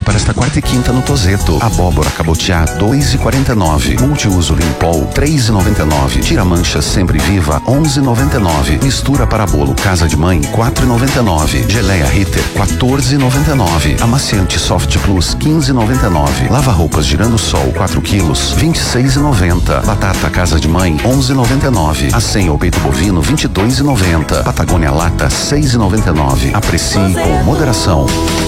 para esta quarta e quinta no Tozeto. Abóbora cabotiá 2,49. Multiuso Limpol 3,99. Tira mancha sempre viva 11,99. Mistura para bolo Casa de Mãe 4,99. Geleia Ritter 14,99. Amaciante Soft Plus 15,99. Lava roupas Girando Sol 4 quilos 26,90. Batata Casa de Mãe 11,99. Acém ou peito bovino 22,90. Patagônia Lata 6,99. Aprecie com moderação.